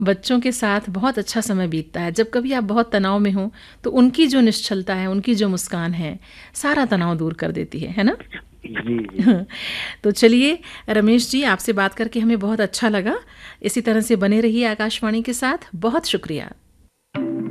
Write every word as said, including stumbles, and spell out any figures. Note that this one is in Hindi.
बच्चों के साथ बहुत अच्छा समय बीतता है। जब कभी आप बहुत तनाव में हो, तो उनकी जो निश्चलता है, उनकी जो मुस्कान है, सारा तनाव दूर कर देती है, है ना? जी, जी। तो चलिए रमेश जी, आपसे बात करके हमें बहुत अच्छा लगा। इसी तरह से बने रहिए आकाशवाणी के साथ। बहुत शुक्रिया।